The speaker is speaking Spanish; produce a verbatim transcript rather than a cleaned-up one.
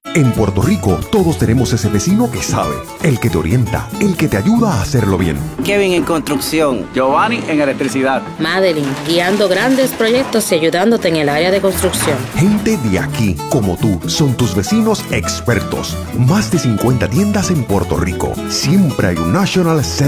En Puerto Rico, todos tenemos ese vecino que sabe, el que te orienta, el que te ayuda a hacerlo bien. Kevin en construcción. Giovanni en electricidad. Madeline, guiando grandes proyectos y ayudándote en el área de construcción. Gente de aquí, como tú, son tus vecinos expertos. Más de cincuenta tiendas en Puerto Rico. Siempre hay un National Center